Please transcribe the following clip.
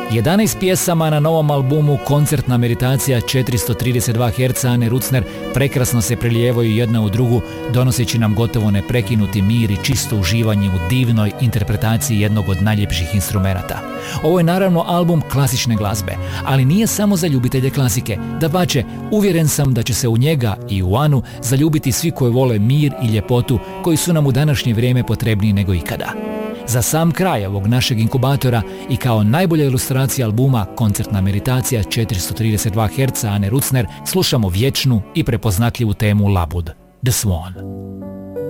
11 pjesama na novom albumu Koncertna meditacija 432 Hz Ane Rucner prekrasno se prelijevaju jedna u drugu, donoseći nam gotovo neprekinuti mir i čisto uživanje u divnoj interpretaciji jednog od najljepših instrumenata. Ovo je naravno album klasične glazbe, ali nije samo za ljubitelje klasike. Dapače, uvjeren sam da će se u njega i u Anu zaljubiti svi koji vole mir i ljepotu koji su nam u današnje vrijeme potrebniji nego ikada. Za sam kraj ovog našeg inkubatora i kao najbolja ilustracija albuma Koncertna meditacija 432 Hz Ane Rucner slušamo vječnu i prepoznatljivu temu Labud, The Swan.